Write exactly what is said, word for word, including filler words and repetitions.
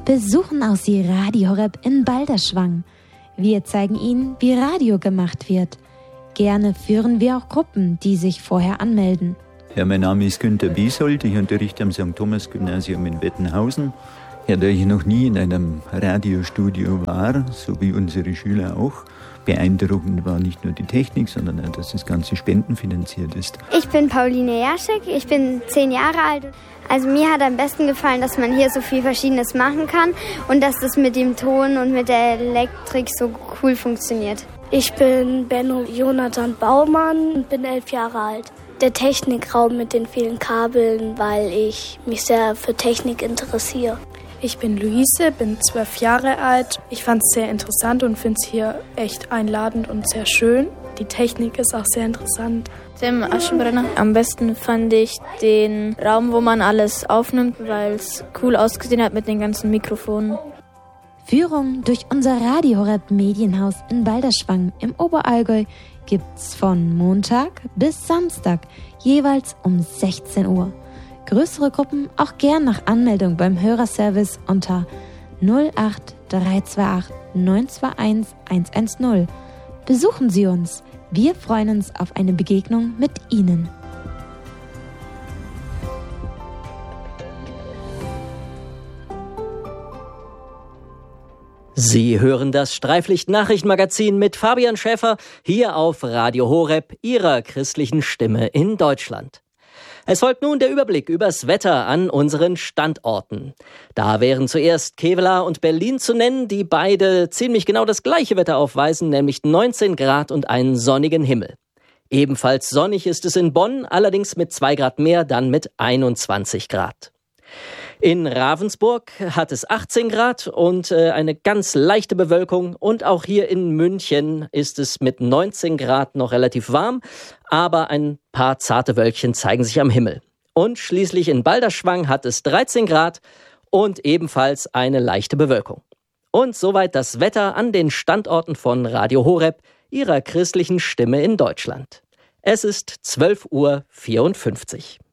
besuchen auch Sie Radio Horeb in Balderschwang. Wir zeigen Ihnen, wie Radio gemacht wird. Gerne führen wir auch Gruppen, die sich vorher anmelden. Ja, mein Name ist Günter Biesold, ich unterrichte am Sankt Thomas Gymnasium in Wettenhausen. Ja, da ich noch nie in einem Radiostudio war, so wie unsere Schüler auch, beeindruckend war nicht nur die Technik, sondern auch, dass das Ganze spendenfinanziert ist. Ich bin Pauline Jaschek, ich bin zehn Jahre alt. Also mir hat am besten gefallen, dass man hier so viel Verschiedenes machen kann und dass das mit dem Ton und mit der Elektrik so cool funktioniert. Ich bin Benno Jonathan Baumann und bin elf Jahre alt. Der Technikraum mit den vielen Kabeln, weil ich mich sehr für Technik interessiere. Ich bin Luise, bin zwölf Jahre alt. Ich fand es sehr interessant und finde es hier echt einladend und sehr schön. Die Technik ist auch sehr interessant. Tim Aschenbrenner. Am besten fand ich den Raum, wo man alles aufnimmt, weil es cool ausgesehen hat mit den ganzen Mikrofonen. Führung durch unser Radio Horeb Medienhaus in Balderschwang im Oberallgäu gibt's von Montag bis Samstag jeweils um sechzehn Uhr. Größere Gruppen auch gern nach Anmeldung beim Hörerservice unter null acht drei zwei acht neun zwei eins eins eins null. Besuchen Sie uns. Wir freuen uns auf eine Begegnung mit Ihnen. Sie hören das Streiflicht-Nachrichtenmagazin mit Fabian Schäfer hier auf Radio Horeb, Ihrer christlichen Stimme in Deutschland. Es folgt nun der Überblick übers Wetter an unseren Standorten. Da wären zuerst Kevelaer und Berlin zu nennen, die beide ziemlich genau das gleiche Wetter aufweisen, nämlich neunzehn Grad und einen sonnigen Himmel. Ebenfalls sonnig ist es in Bonn, allerdings mit zwei Grad mehr, dann mit einundzwanzig Grad. In Ravensburg hat es achtzehn Grad und äh, eine ganz leichte Bewölkung. Und auch hier in München ist es mit neunzehn Grad noch relativ warm, aber ein paar zarte Wölkchen zeigen sich am Himmel. Und schließlich in Balderschwang hat es dreizehn Grad und ebenfalls eine leichte Bewölkung. Und soweit das Wetter an den Standorten von Radio Horeb, Ihrer christlichen Stimme in Deutschland. Es ist zwölf Uhr vierundfünfzig.